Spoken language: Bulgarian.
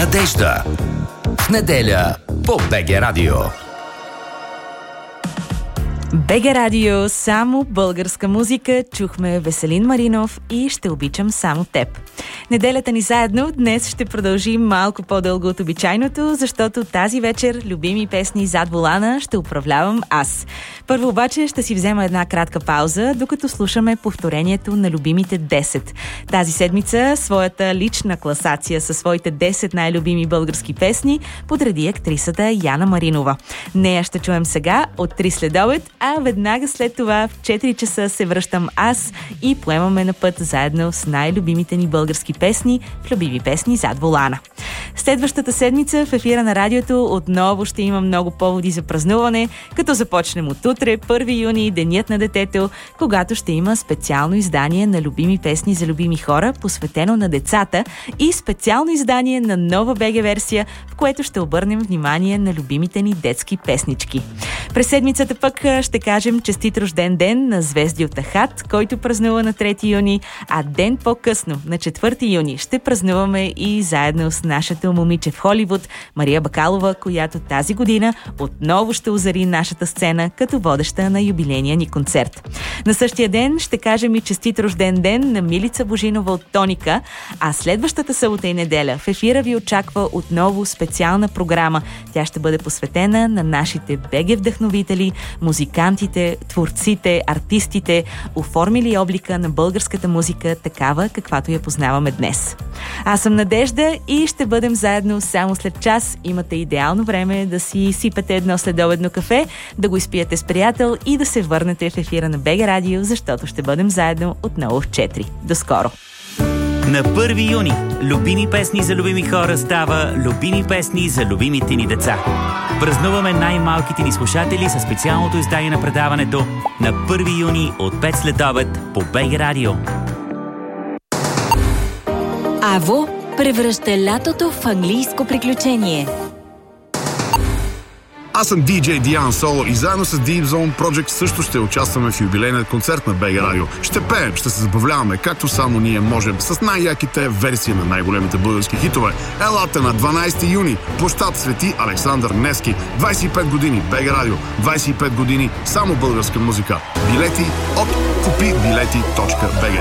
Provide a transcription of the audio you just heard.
Надежда. В неделя по БГ Радио. БГ Радио, само българска музика. Чухме Веселин Маринов и Ще обичам само теб. Неделята ни заедно днес ще продължим малко по-дълго от обичайното, защото тази вечер любими песни зад волана ще управлявам аз. Първо обаче ще си взема една кратка пауза, докато слушаме повторението на любимите 10. Тази седмица своята лична класация със своите 10 най-любими български песни подреди актрисата Яна Маринова. Нея ще чуем сега от 3 следобед, а веднага след това в 4 часа се връщам аз и поемаме на път заедно с най-любимите ни български песни в любими песни зад волана. Следващата седмица в ефира на радиото отново ще има много поводи за празнуване, като започнем от утре, 1 юни, Денят на детето, когато ще има специално издание на любими песни за любими хора, посветено на децата, и специално издание на нова БГ версия, в което ще обърнем внимание на любимите ни детски песнички. През седмицата пък ще кажем честит рожден ден на Звезди от Ахат, който празнува на 3 юни, а ден по-късно, на 4 юни, ще празнуваме и заедно с нашето момиче в Холивуд, Мария Бакалова, която тази година отново ще озари нашата сцена като водеща на юбилейния ни концерт. На същия ден ще кажем и честит рожден ден на Милица Божинова от Тоника, а следващата събота и неделя в ефира ви очаква отново специална програма. Тя ще бъде посветена на нашите БГ вдъхновители, музикантите, творците, артистите, оформили облика на българската музика такава, каквато я познаваме днес. Аз съм Надежда и ще бъдем заедно само след час. Имате идеално време да си сипете едно следобедно кафе, да го изпиете с приятел и да се върнете в ефира на БГ Радио, защото ще бъдем заедно отново в 4. До скоро! На 1 юни любими песни за любими хора става любими песни за любимите ни деца. Празнуваме най-малките ни слушатели със специалното издание на предаването на 1 юни от 5 следобед по БГ Радио. Аво превръща лятото в английско приключение. Аз съм DJ Диан Соло и заедно с Deep Zone Project също ще участваме в юбилейния концерт на БГ Радио. Ще пеем, ще се забавляваме, както само ние можем, с най-яките версии на най-големите български хитове. Елате на 12 юни, площад Свети Александър Невски. 25 години БГ Радио, 25 години само българска музика. Билети от kupibileti.bg.